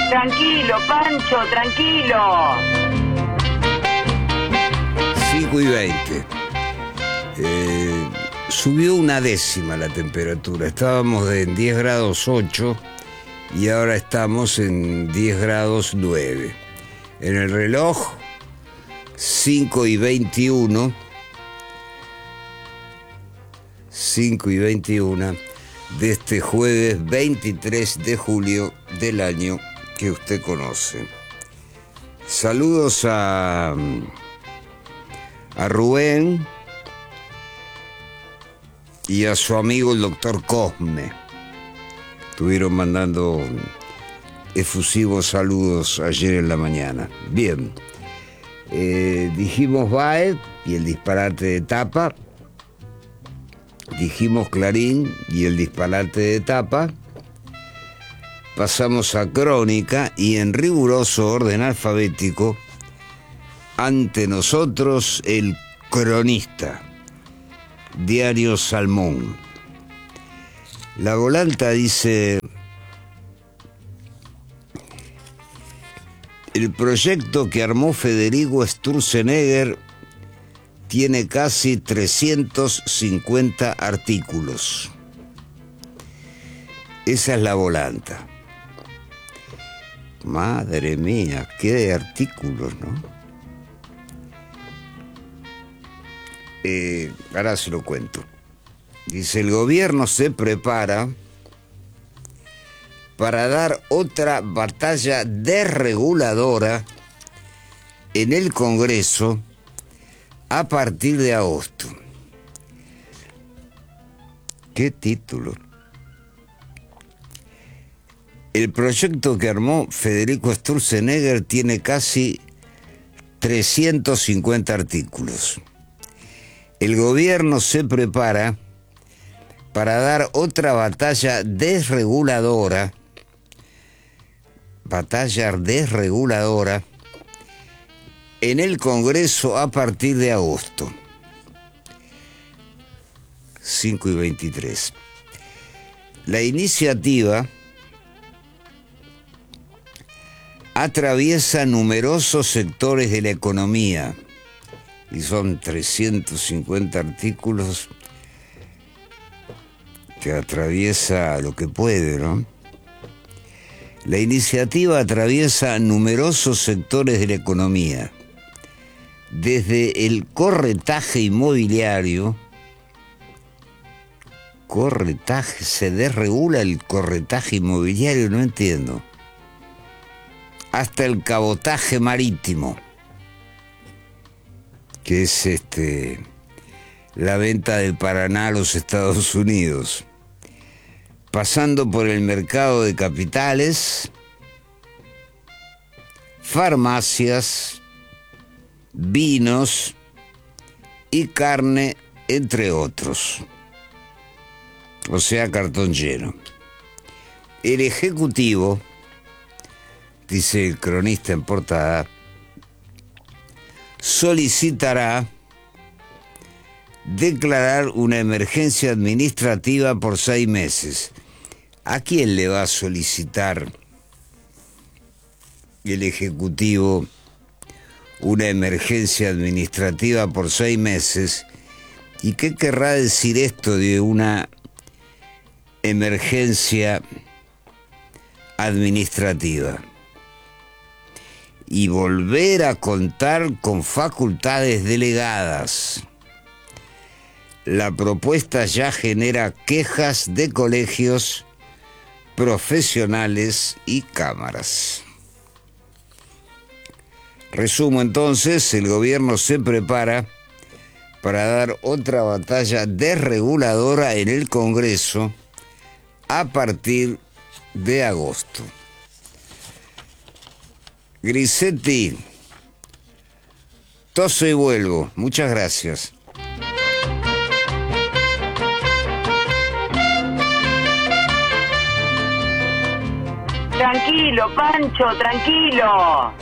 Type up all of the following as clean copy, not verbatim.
Tranquilo, Pancho, tranquilo. 5:20. Subió una décima la temperatura. Estábamos en 10 grados 8 y ahora estamos en 10 grados 9. En el reloj, 5:21. 5:21 de este jueves 23 de julio del año que usted conoce. Saludos a Rubén y a su amigo el doctor Cosme. Estuvieron mandando efusivos saludos ayer en la mañana. Bien, dijimos Baez y el disparate de tapa. Dijimos Clarín y el disparate de tapa. Pasamos a Crónica y en riguroso orden alfabético, ante nosotros el Cronista, Diario Salmón. La volanta dice: el proyecto que armó Federico Sturzenegger tiene casi 350 artículos. Esa es la volanta. Madre mía, qué de artículos, ¿no? Ahora se lo cuento. Dice: el gobierno se prepara para dar otra batalla desreguladora en el Congreso a partir de agosto. ¿Qué título? El proyecto que armó Federico Sturzenegger tiene casi 350 artículos. El gobierno se prepara para dar otra batalla desreguladora, en el Congreso a partir de agosto. 5:23. La iniciativa atraviesa numerosos sectores de la economía y son 350 artículos que atraviesa lo que puede, ¿no? La iniciativa atraviesa numerosos sectores de la economía, desde el corretaje inmobiliario. ¿Corretaje? ¿Se desregula el corretaje inmobiliario? No entiendo. Hasta el cabotaje marítimo, que es la venta del Paraná a los Estados Unidos, pasando por el mercado de capitales, farmacias, vinos y carne, entre otros. O sea, cartón lleno. El Ejecutivo, dice el cronista en portada, solicitará declarar una emergencia administrativa por 6 meses. ¿A quién le va a solicitar el Ejecutivo una emergencia administrativa por 6 meses? ¿Y qué querrá decir esto de una emergencia administrativa? Y volver a contar con facultades delegadas. La propuesta ya genera quejas de colegios, profesionales y cámaras. Resumo entonces: el gobierno se prepara para dar otra batalla desreguladora en el Congreso a partir de agosto. Grisetti, toso y vuelvo. Muchas gracias. Tranquilo, Pancho, tranquilo.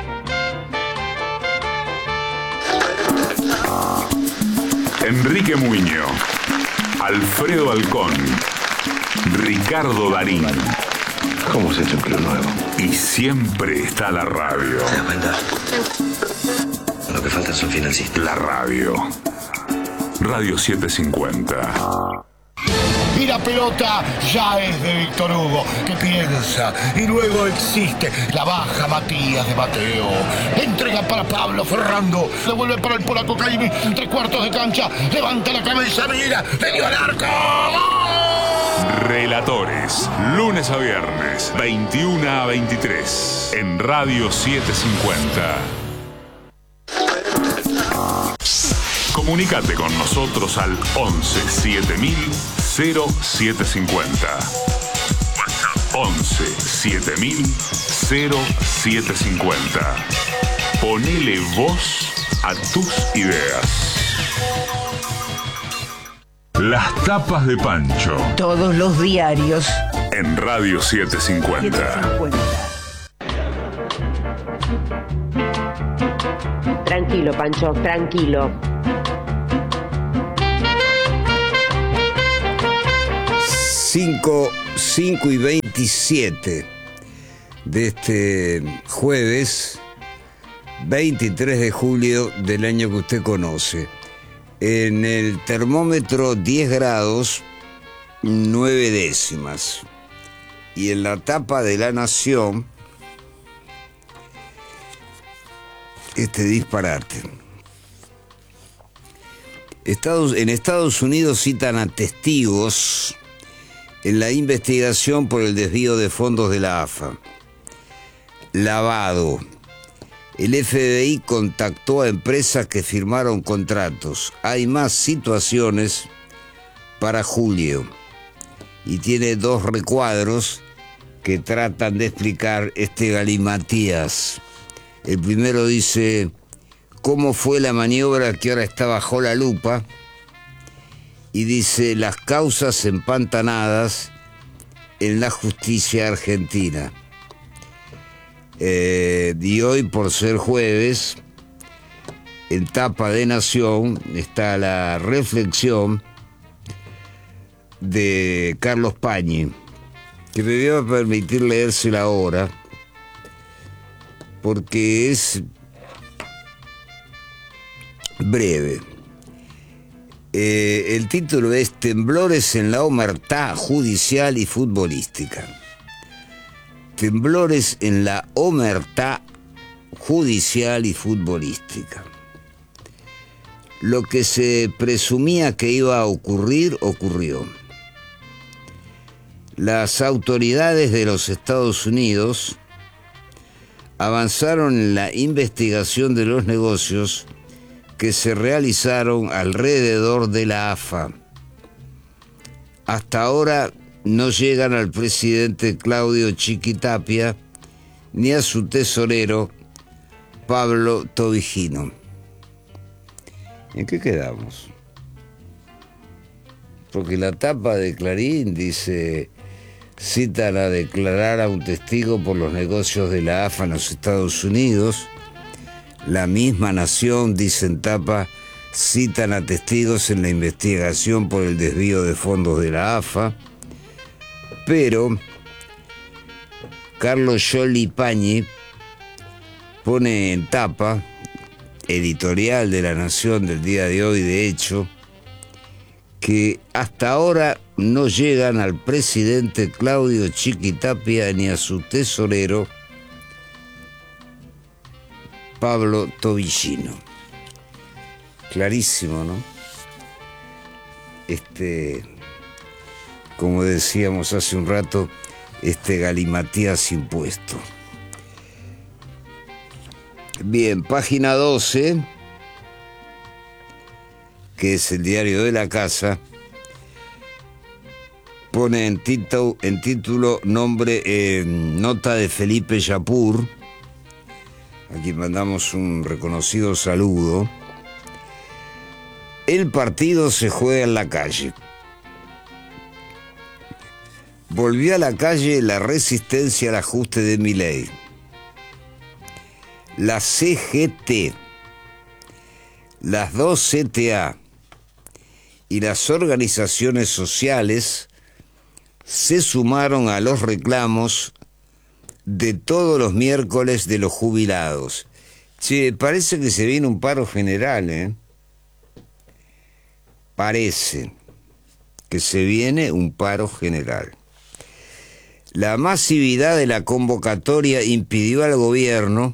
Enrique Muñoz, Alfredo Halcón, Ricardo Darín. ¿Cómo se empleo nuevo? Y siempre está la radio. ¿Te das cuenta? Lo que falta son financiistas. La radio. Radio 750. Y la pelota ya es de Víctor Hugo, que piensa. Y luego existe la baja Matías de Mateo. Entrega para Pablo Ferrando. Devuelve para el polaco Caimi. En 3/4 de cancha. Levanta la cabeza, mira. Le dio al arco. ¡Gol! Relatores. Lunes a viernes, 21 a 23. En Radio 750. Comunicate con nosotros al 11 7000 0750. WhatsApp 11 7000 0750. Ponele voz a tus ideas. Las tapas de Pancho. Todos los diarios. En Radio 750. Tranquilo, Pancho, tranquilo. 5 y 27 de este jueves 23 de julio del año que usted conoce. En el termómetro 10 grados 9 décimas. Y en la tapa de La Nación, este disparate. En Estados Unidos citan a testigos en la investigación por el desvío de fondos de la AFA. Lavado. El FBI contactó a empresas que firmaron contratos. Hay más situaciones para julio. Y tiene 2 recuadros que tratan de explicar este galimatías. El primero dice: ¿cómo fue la maniobra que ahora está bajo la lupa? Y dice: las causas empantanadas en la justicia argentina. Y hoy, por ser jueves, en tapa de Nación está la reflexión de Carlos Pañi, que me voy a permitir leérsela ahora, porque es breve. El título es Temblores en la omertá judicial y futbolística. Temblores en la omertá judicial y futbolística. Lo que se presumía que iba a ocurrir, ocurrió. Las autoridades de los Estados Unidos avanzaron en la investigación de los negocios que se realizaron alrededor de la AFA. Hasta ahora no llegan al presidente Claudio Chiquitapia ni a su tesorero Pablo Tobigino. ¿En qué quedamos? Porque la tapa de Clarín dice: citan a declarar a un testigo por los negocios de la AFA en los Estados Unidos. La misma Nación, dice en tapa, citan a testigos en la investigación por el desvío de fondos de la AFA. Pero Carlos Yoli Pañi pone en tapa, editorial de La Nación del día de hoy, de hecho, que hasta ahora no llegan al presidente Claudio Chiquitapia ni a su tesorero Pablo Tobigino. Clarísimo, ¿no? Como decíamos hace un rato, galimatías impuesto. Bien, página 12, que es el diario de la casa, pone en título nota de Felipe Yapur, a quien mandamos un reconocido saludo. El partido se juega en la calle. Volvió a la calle la resistencia al ajuste de Milei. La CGT, las 2 CTA y las organizaciones sociales se sumaron a los reclamos de todos los miércoles de los jubilados. Che, parece que se viene un paro general, ¿eh? Parece que se viene un paro general. La masividad de la convocatoria impidió al gobierno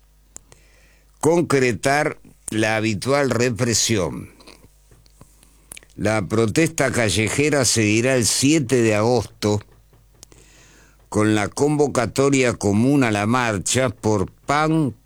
concretar la habitual represión. La protesta callejera seguirá el 7 de agosto con la convocatoria común a la marcha por pan,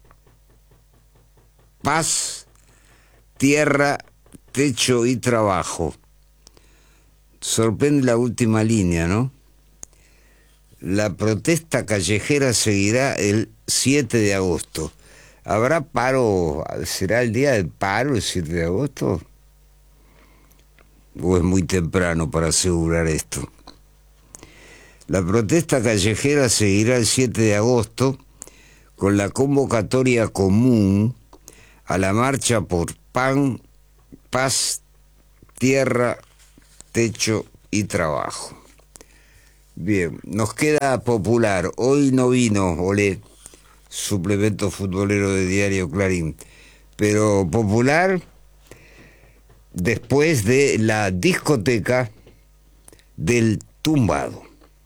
paz, tierra, techo y trabajo. Sorprende la última línea, ¿no? La protesta callejera seguirá el 7 de agosto. ¿Habrá paro? ¿Será el día del paro el 7 de agosto? ¿O es muy temprano para asegurar esto? La protesta callejera seguirá el 7 de agosto con la convocatoria común a la marcha por pan, paz, tierra, techo y trabajo. Bien, nos queda Popular. Hoy no vino, olé, suplemento futbolero de Diario Clarín. Pero Popular, después de la discoteca del tumbado.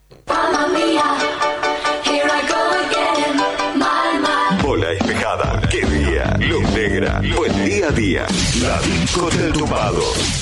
Bola despejada, qué día, luz negra, buen día a día. La disco del tumbado.